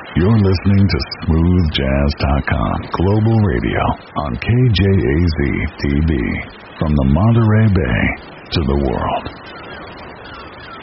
You're listening to SmoothJazz.com Global Radio on KJAZ-TV. From the Monterey Bay to the world.